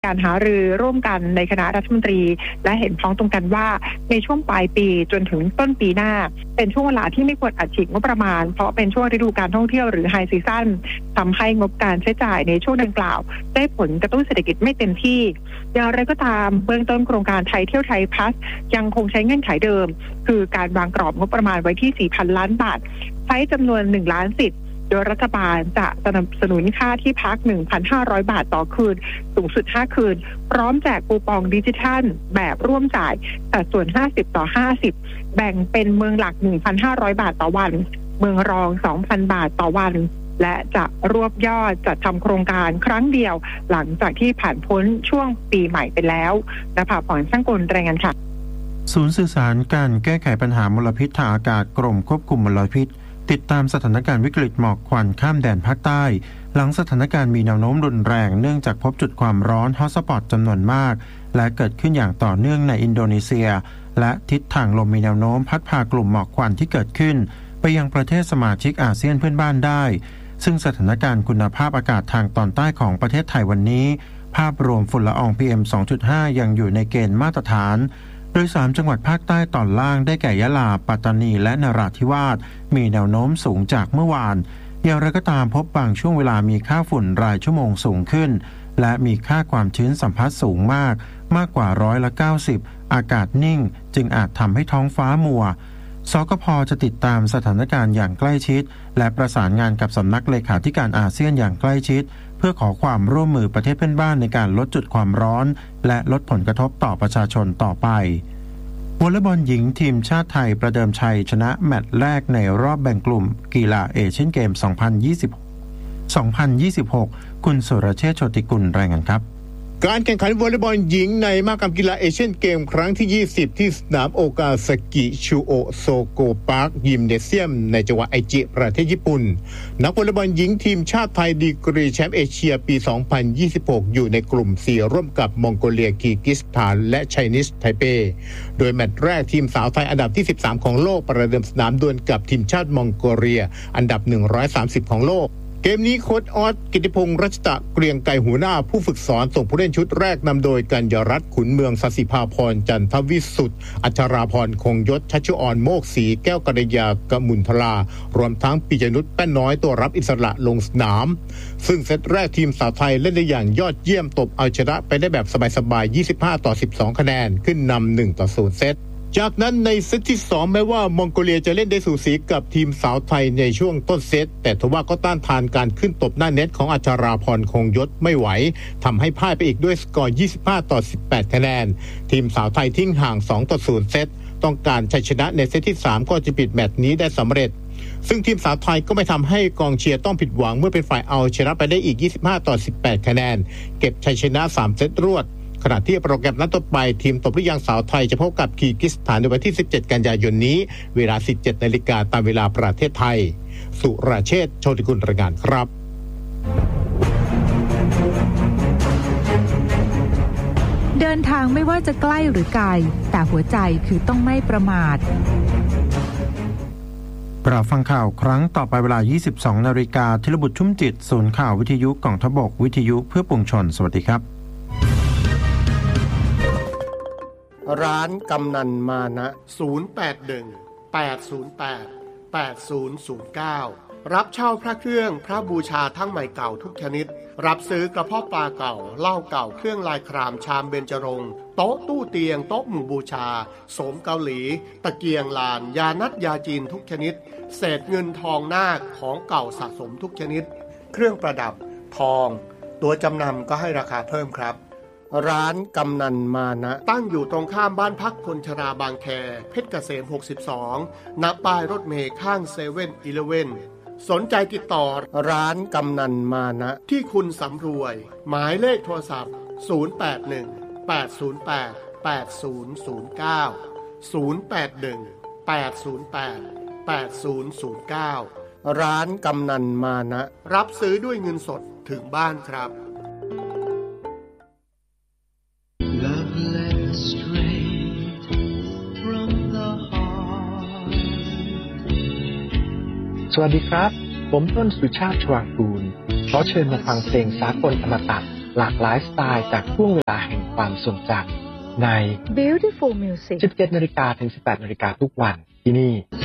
การหารือร่วมกันในคณะรัฐมนตรีและเห็นพ้องตรงกันว่าในช่วงปลายปีจนถึงต้นปีหน้าเป็นช่วงเวลาที่ไม่ควรอัดฉีดงบประมาณเพราะเป็นช่วงฤดูการท่องเที่ยวหรือไฮซีซั่นทำให้งบการใช้จ่ายในช่วงดังกล่าวได้ผลกระตุ้นเศรษฐกิจไม่เต็มที่อย่างไรก็ตามเบื้องต้นโครงการไทยเที่ยวไทยพลัสยังคงใช้เงื่อนไขเดิมคือการวางกรอบงบประมาณไว้ที่ 4,000 ล้านบาทใช้จำนวน1 ล้านสิทธิ์โดยรัฐบาลจะสนับสนุนค่าที่พัก 1,500 บาทต่อคืนสูงสุด5คืนพร้อมแจกคูปองดิจิทัลแบบร่วมจ่ายสัดส่วน50:50แบ่งเป็นเมืองหลัก 1,500 บาทต่อวันเมืองรอง 2,000 บาทต่อวันและจะรวบยอดจัดทำโครงการครั้งเดียวหลังจากที่ผ่านพ้นช่วงปีใหม่ไปแล้วณภาพรช่างกลรายงานค่ะศูนย์สื่อสารการแก้ไขปัญหามลพิษทางอากาศกรมควบคุมมลพิษติดตามสถานการณ์วิกฤตหมอกควันข้ามแดนภาคใต้หลังสถานการณ์มีแนวโน้มรุนแรงเนื่องจากพบจุดความร้อนฮอตสปอตจำนวนมากและเกิดขึ้นอย่างต่อเนื่องในอินโดนีเซียและทิศทางลมมีแนวโน้มพัดพากลุ่มหมอกควันที่เกิดขึ้นไปยังประเทศสมาชิกอาเซียนเพื่อนบ้านได้ซึ่งสถานการณ์คุณภาพอากาศทางตอนใต้ของประเทศไทยวันนี้ภาพรวมฝุ่นละออง PM 2.5 ยังอยู่ในเกณฑ์มาตรฐานโดย3จังหวัดภาคใต้ตอนล่างได้แก่ยะลาปัตตานีและนราธิวาสมีแนวโน้มสูงจากเมื่อวานอย่างไรก็ตามพบบางช่วงเวลามีค่าฝุ่นรายชั่วโมงสูงขึ้นและมีค่าความชื้นสัมผัสสูงมากกว่า90%อากาศนิ่งจึงอาจทำให้ท้องฟ้ามัวสกพ.จะติดตามสถานการณ์อย่างใกล้ชิดและประสานงานกับสำนักเลขาธิการอาเซียนอย่างใกล้ชิดเพื่อขอความร่วมมือประเทศเพื่อนบ้านในการลดจุดความร้อนและลดผลกระทบต่อประชาชนต่อไปวอลเลย์บอลหญิงทีมชาติไทยประเดิมชัยชนะแมตช์แรกในรอบแบ่งกลุ่มกีฬาเอเชียนเกม 2026 คุณสุรเชษฐ์ โชติกุลรายงานครับการแข่งขันวอลเลย์บอลหญิงในมหกรรมกีฬาเอเชียนเกมครั้งที่ 20 ที่สนามโอกาซากิชูโอโซโกพาร์คยิมเนเซียมในจังหวัดไอจิประเทศญี่ปุ่นนักวอลเลย์บอลหญิงทีมชาติไทยดีกรีแชมป์เอเชียปี 2026 อยู่ในกลุ่ม 4 ร่วมกับมองโกเลียคีร์กิสถานและไชนีสไทเปโดยแมตช์แรกทีมสาวไทยอันดับที่ 13 ของโลกประเดิมสนามดวลกับทีมชาติมองโกเลียอันดับ 130 ของโลกเกมนี้โค้ชออสกิติพงษ์รัชตะเกรียงไกรหัวหน้าผู้ฝึกสอนส่งผู้เล่นชุดแรกนำโดยกัญญรัตน์ขุนเมืองศศิภาพรจันทวิสุทธิ์อัชราพรคงยศชัชออนโมกศรีแก้วกัลยากมุนทลารวมทั้งปิยนุชแป้นน้อยตัวรับอิสระลงสนามซึ่งเซตแรกทีมสาวไทยเล่นได้อย่างยอดเยี่ยมตบเอาชนะไปได้แบบสบายๆ25-12 คะแนนขึ้นนำ1-0 เซตจากนั้นในเซตที่2แม้ว่ามองโกเลียจะเล่นได้สูสีกับทีมสาวไทยในช่วงต้นเซตแต่ทว่าก็ต้านทานการขึ้นตบหน้าเน็ตของอัชราพรคงยศไม่ไหวทำให้พ่ายไปอีกด้วยสกอร์25-18 คะแนนทีมสาวไทยทิ้งห่าง2-0 เซตต้องการชัยชนะในเซตที่3ก็จะปิดแมตช์นี้ได้สำเร็จซึ่งทีมสาวไทยก็ไม่ทำให้กองเชียร์ต้องผิดหวังเมื่อเป็นฝ่ายเอาชนะไปได้อีก25-18 คะแนนเก็บชัยชนะ3 เซตรวดขณะที่โปรแกรมนัดต่อไปทีมตบลูกยางสาวไทยจะพบกับคีร์กิสถานในวันที่ 17 กันยายนนี้เวลา 17 นาฬิกาตามเวลาประเทศไทยสุรเชษฐ์ โชติกุลรายงานครับเดินทางไม่ว่าจะใกล้หรือไกลแต่หัวใจคือต้องไม่ประมาทเราฟังข่าวครั้งต่อไปเวลา 22 นาฬิกาธีรบุตรชุ่มจิตศูนย์ข่าววิทยุกองทัพบกวิทยุเพื่อปวงชนสวัสดีครับร้านกำนันมานะ081-808-8009รับเช่าพระเครื่องพระบูชาทั้งใหม่เก่าทุกชนิดรับซื้อกระเพาะปลาเก่าเหล้าเก่าเครื่องลายครามชามเบญจรงค์โต๊ะตู้เตียงโต๊ะหมู่บูชาโสมเกาหลีตะเกียงลานยานัดยาจีนทุกชนิดเศษเงินทองนาคของเก่าสะสมทุกชนิดเครื่องประดับทองตัวจำนำก็ให้ราคาเพิ่มครับร้านกำนันมานะตั้งอยู่ตรงข้ามบ้านพักคนชราบางแคเพชรเกษม62ณป้ายรถเมล์ข้าง7-Elevenสนใจติดต่อร้านกำนันมานะที่คุณสำรวยหมายเลขโทรศัพท์081-808-8009 ร้านกำนันมานะรับซื้อด้วยเงินสดถึงบ้านครับสวัสดีครับผมต้นสุชาติชวางกูลขอเชิญมาฟังเพลงสากลอมตะหลากหลายสไตล์จากช่วงเวลาแห่งความทรงจำใน Beautiful Music 17 นาฬิกาถึง 18 นาฬิกาทุกวันที่นี่